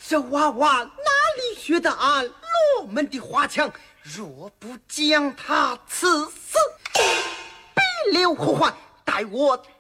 这娃娃哪里学的俺罗门的花枪？若不将他刺死，必留后患，待我